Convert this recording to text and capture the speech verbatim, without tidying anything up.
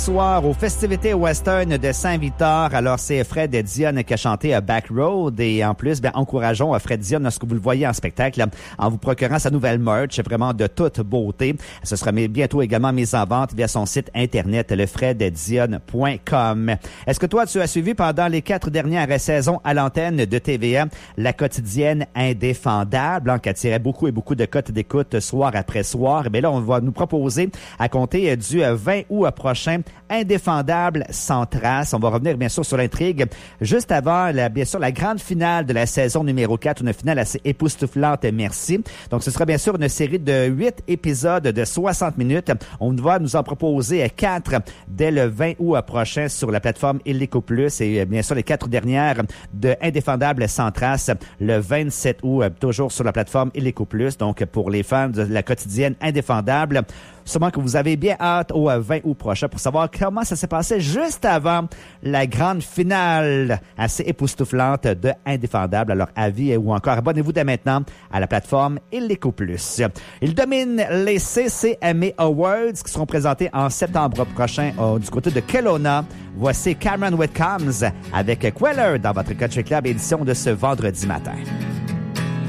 Soir aux festivités western de Saint-Victor. Alors, c'est Fred Dionne qui a chanté Back Road et en plus, bien, encourageons Fred Dionne lorsque vous le voyez en spectacle en vous procurant sa nouvelle merch, vraiment de toute beauté. Ce sera bientôt également mis en vente via son site internet, le fred dionne point com. Est-ce que toi, tu as suivi pendant les quatre dernières saisons à l'antenne de T V A la quotidienne indéfendable, hein, qui attirait beaucoup et beaucoup de cotes d'écoute soir après soir? Mais là, on va nous proposer à compter du vingt août prochain Indéfendable sans trace. On va revenir bien sûr sur l'intrigue juste avant, la, bien sûr, la grande finale de la saison numéro quatre, une finale assez époustouflante, merci. Donc, ce sera bien sûr une série de huit épisodes de soixante minutes. On va nous en proposer quatre dès le vingt août prochain sur la plateforme Illico Plus et bien sûr les quatre dernières de Indéfendable sans trace le vingt-sept août, toujours sur la plateforme Illico Plus. Donc, pour les fans de la quotidienne Indéfendable, sûrement que vous avez bien hâte au vingt août prochain pour savoir comment ça s'est passé juste avant la grande finale assez époustouflante de Indéfendable. Alors, avis ou encore abonnez-vous dès maintenant à la plateforme Illico Plus. Il domine les C C M A Awards qui seront présentés en septembre prochain euh, du côté de Kelowna. Voici Cameron Whitcombs avec Queller dans votre Country Club édition de ce vendredi matin.